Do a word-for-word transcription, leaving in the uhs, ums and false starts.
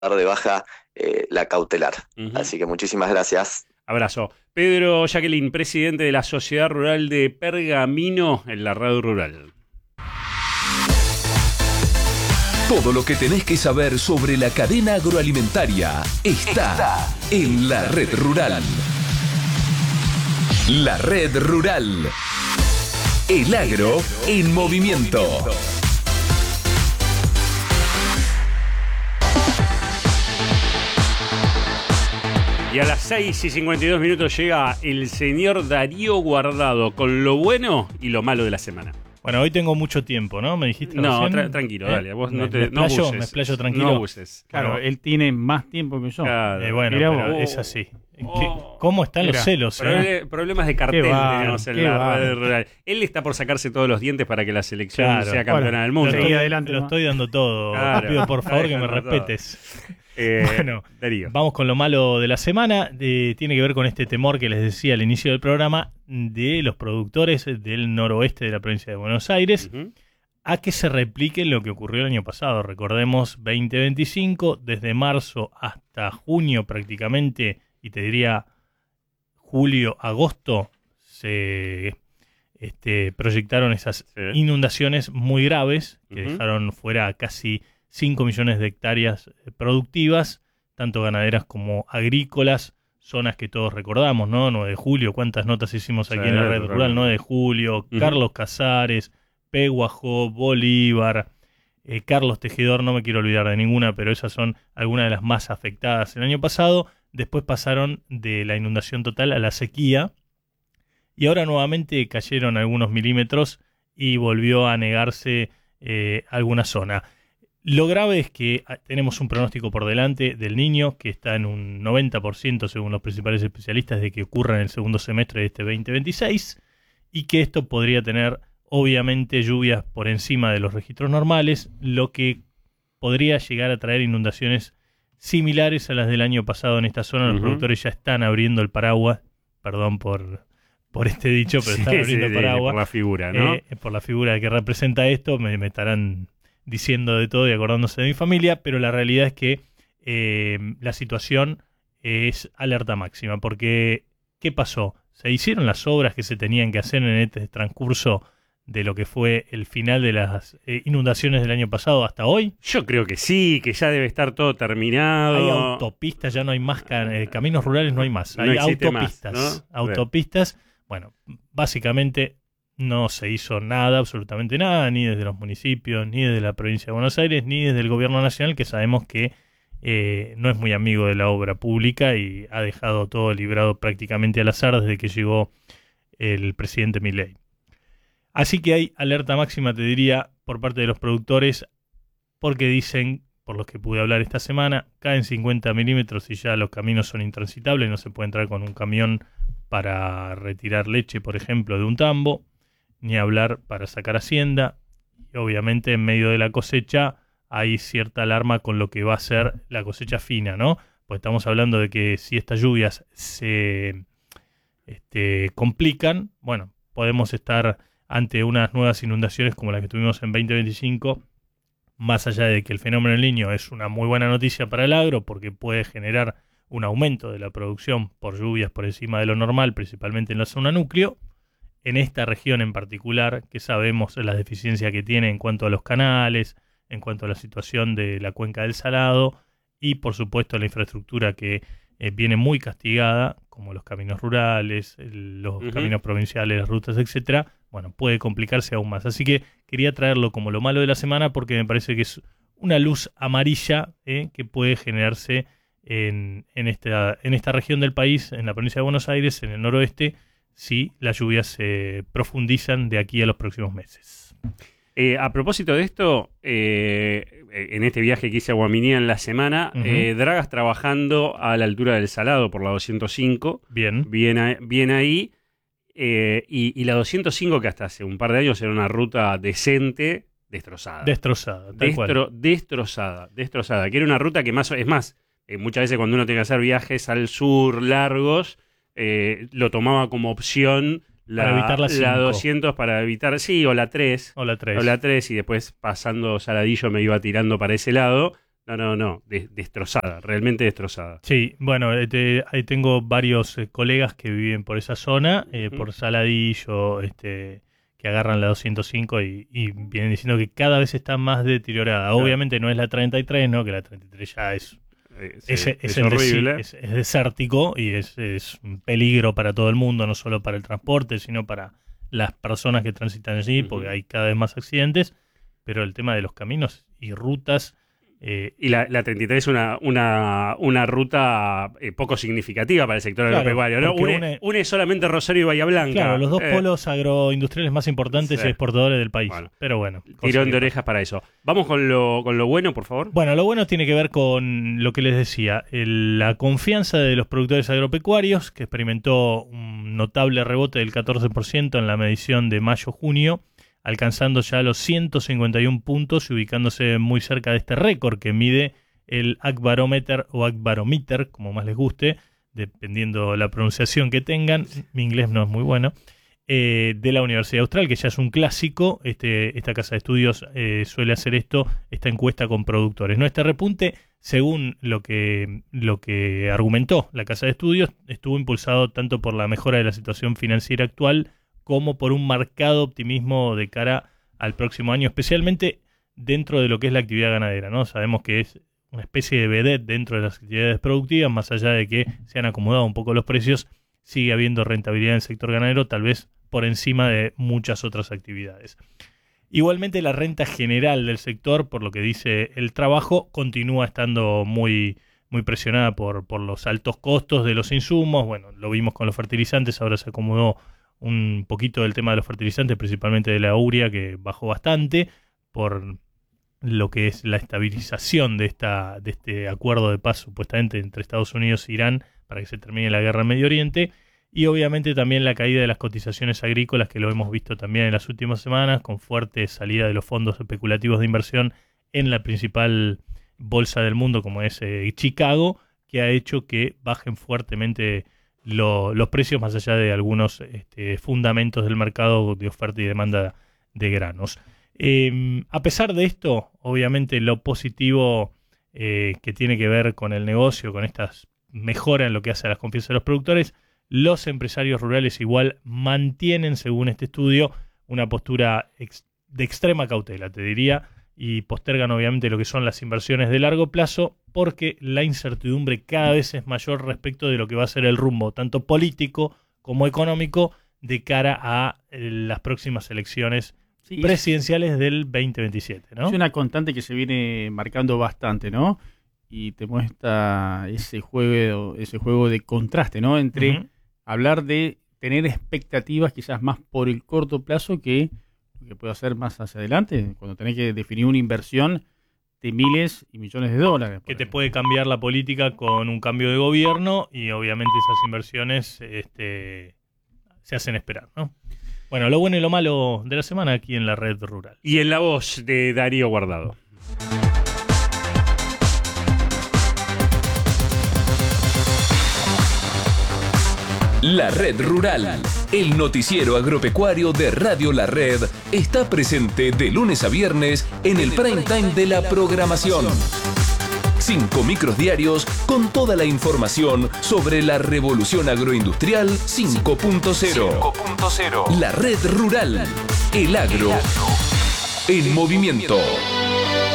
de baja eh, la cautelar. Uh-huh. Así que muchísimas gracias. Abrazo. Pedro Jacqueline, presidente de la Sociedad Rural de Pergamino, en la Radio Rural. Todo lo que tenés que saber sobre la cadena agroalimentaria está, está en la Red Rural. La Red Rural. El agro en movimiento. Y a las seis y cincuenta y dos minutos llega el señor Darío Guardado con lo bueno y lo malo de la semana. Bueno, hoy tengo mucho tiempo, ¿no? Me dijiste No, recién. tra- tranquilo, ¿Eh? dale. Vos me, no te me no explayo, abuses. me explayo tranquilo. No abuses. Claro, Bueno, él tiene más tiempo que yo. Claro. Eh, bueno, Mirá pero vos. es así. ¿Qué- Oh. ¿Cómo están Mirá, los celos? eh? Proble- problemas de cartel Qué bárbaro, tenemos en qué la bárbaro. Radio Rural. Él está por sacarse todos los dientes para que la selección Claro. sea campeona Bueno, del Lo mundo. Seguí estoy, adelante, lo ¿no? estoy dando todo. Claro. Te pido por favor que me Dejando todo. respetes. Eh, Bueno, Darío. Vamos con lo malo de la semana. De- tiene que ver con este temor que les decía al inicio del programa de los productores del noroeste de la provincia de Buenos Aires Ujú. a que se replique lo que ocurrió el año pasado. Recordemos veinte veinticinco, desde marzo hasta junio prácticamente, y te diría julio, agosto, se este, proyectaron esas Sí. inundaciones muy graves que Ujú. dejaron fuera a casi cinco millones de hectáreas eh, productivas, tanto ganaderas como agrícolas, zonas que todos recordamos, ¿no? nueve de julio, cuántas notas hicimos aquí Sí, en la red totalmente. rural, nueve de julio, Ujú. Carlos Casares, Peguajó, Bolívar, eh, Carlos Tejedor, no me quiero olvidar de ninguna, pero esas son algunas de las más afectadas el año pasado. Después pasaron de la inundación total a la sequía y ahora nuevamente cayeron algunos milímetros y volvió a negarse eh, alguna zona. Lo grave es que ah, tenemos un pronóstico por delante del Niño que está en un noventa por ciento según los principales especialistas de que ocurra en el segundo semestre de este veinte veintiséis y que esto podría tener obviamente lluvias por encima de los registros normales, lo que podría llegar a traer inundaciones similares a las del año pasado en esta zona. Los Ujú. productores ya están abriendo el paraguas, perdón por, por este dicho, pero están Sí, abriendo sí, el sí, paraguas. por la figura, ¿no? Eh, por la figura que representa esto, me, me estarán diciendo de todo y acordándose de mi familia, pero la realidad es que eh, la situación es alerta máxima, porque ¿qué pasó? Se hicieron las obras que se tenían que hacer en este transcurso de lo que fue el final de las eh, inundaciones del año pasado hasta hoy. Yo creo que sí, que ya debe estar todo terminado. Hay autopistas, ya no hay más, ca- eh, caminos rurales no hay más, No hay existe autopistas. más, ¿no? Autopistas, bueno, básicamente no se hizo nada, absolutamente nada, ni desde los municipios, ni desde la provincia de Buenos Aires, ni desde el gobierno nacional, que sabemos que eh, no es muy amigo de la obra pública y ha dejado todo librado prácticamente al azar desde que llegó el presidente Milei. Así que hay alerta máxima, te diría, por parte de los productores, porque dicen, por los que pude hablar esta semana, caen cincuenta milímetros y ya los caminos son intransitables, no se puede entrar con un camión para retirar leche, por ejemplo, de un tambo, ni hablar para sacar hacienda. Y obviamente en medio de la cosecha hay cierta alarma con lo que va a ser la cosecha fina, ¿no? Pues estamos hablando de que si estas lluvias se este, complican, bueno, podemos estar ante unas nuevas inundaciones como las que tuvimos en veinte veinticinco, más allá de que el fenómeno del Niño es una muy buena noticia para el agro porque puede generar un aumento de la producción por lluvias por encima de lo normal, principalmente en la zona núcleo. En esta región en particular, que sabemos la deficiencia que tiene en cuanto a los canales, en cuanto a la situación de la cuenca del Salado y por supuesto la infraestructura que eh, viene muy castigada, como los caminos rurales, el, los Uh-huh. caminos provinciales, las rutas, etcétera. Bueno, puede complicarse aún más. Así que quería traerlo como lo malo de la semana porque me parece que es una luz amarilla eh, que puede generarse en, en, esta, en esta región del país, en la provincia de Buenos Aires, en el noroeste, si las lluvias se profundizan de aquí a los próximos meses. Eh, a propósito de esto, eh, en este viaje que hice a Guaminía en la semana, Ujú. eh, Dragas trabajando a la altura del Salado por la doscientos cinco, Bien. bien, a- bien ahí, eh, y, y la doscientos cinco que hasta hace un par de años era una ruta decente, destrozada. Destrozada, tal cual. Destro- destrozada, destrozada, que era una ruta que más, es más, eh, muchas veces cuando uno tiene que hacer viajes al sur largos, eh, lo tomaba como opción la, Para evitar la cinco. doscientos para evitar, sí, o la tres, O la tres. o la tres y después pasando Saladillo me iba tirando para ese lado. No, no, no, de- destrozada, realmente destrozada. Sí, bueno, eh, te- ahí tengo varios eh, colegas que viven por esa zona, eh, Ujú. por Saladillo, este, que agarran la doscientos cinco y, y vienen diciendo que cada vez está más deteriorada. Claro. Obviamente no es la treinta y tres, ¿no? Que la treinta y tres ya es, Eh, sí, es, es es el desi- horrible. es- es desértico y es, es un peligro para todo el mundo, no solo para el transporte, sino para las personas que transitan allí, porque Ujú. hay cada vez más accidentes, pero el tema de los caminos y rutas... eh, Y la, la treinta y tres es una, una, una ruta eh, poco significativa para el sector Claro, agropecuario, ¿no? porque Une, une- une solamente Rosario y Bahía Blanca. Claro, los dos Eh, polos agroindustriales más importantes sí. y exportadores del país. Bueno. Pero bueno. cosa Tirón que de pasa. orejas para eso. Vamos con lo, con lo bueno, por favor. Bueno, lo bueno tiene que ver con lo que les decía, el- la confianza de los productores agropecuarios, que experimentó un notable rebote del catorce por ciento en la medición de mayo-junio, alcanzando ya los ciento cincuenta y uno puntos y ubicándose muy cerca de este récord que mide el Agbarometer o Agbarometer, como más les guste, dependiendo la pronunciación que tengan. Mi inglés no es muy bueno. eh, de la Universidad Austral, que ya es un clásico. Este, esta casa de estudios eh, suele hacer esto, esta encuesta con productores. ¿No? Este repunte, según lo que, lo que argumentó la casa de estudios, estuvo impulsado tanto por la mejora de la situación financiera actual como por un marcado optimismo de cara al próximo año, especialmente dentro de lo que es la actividad ganadera, ¿no? Sabemos que es una especie de vedette dentro de las actividades productivas, más allá de que se han acomodado un poco los precios, sigue habiendo rentabilidad en el sector ganadero, tal vez por encima de muchas otras actividades. Igualmente la renta general del sector, por lo que dice el trabajo, continúa estando muy, muy presionada por, por los altos costos de los insumos. Bueno, lo vimos con los fertilizantes, ahora se acomodó un poquito del tema de los fertilizantes, principalmente de la urea, que bajó bastante por lo que es la estabilización de esta de este acuerdo de paz supuestamente entre Estados Unidos e Irán para que se termine la guerra en Medio Oriente, y obviamente también la caída de las cotizaciones agrícolas, que lo hemos visto también en las últimas semanas, con fuerte salida de los fondos especulativos de inversión en la principal bolsa del mundo, como es eh, Chicago, que ha hecho que bajen fuertemente lo, los precios, más allá de algunos este, fundamentos del mercado de oferta y demanda de granos. Eh, a pesar de esto, obviamente lo positivo eh, que tiene que ver con el negocio, con estas mejoras en lo que hace a las confianzas de los productores, los empresarios rurales igual mantienen, según este estudio, una postura ex- de extrema cautela, te diría, y postergan obviamente lo que son las inversiones de largo plazo, porque la incertidumbre cada vez es mayor respecto de lo que va a ser el rumbo, tanto político como económico, de cara a eh, las próximas elecciones Sí, presidenciales del veinte veintisiete, ¿no? es una constante que se viene marcando bastante, ¿no? Y te muestra ese juego, ese juego de contraste, ¿no? Entre Ujú. hablar de tener expectativas quizás más por el corto plazo que lo que puede hacer más hacia adelante, cuando tenés que definir una inversión de miles y millones de dólares. por Que te ejemplo. puede cambiar la política con un cambio de gobierno y obviamente esas inversiones este, se hacen esperar, ¿no? Bueno, lo bueno y lo malo de la semana aquí en la red rural. Y en la voz de Darío Guardado. La Red Rural, el noticiero agropecuario de Radio La Red, está presente de lunes a viernes en el prime time de la programación. Cinco micros diarios con toda la información sobre la revolución agroindustrial cinco punto cero. La Red Rural, el agro en movimiento.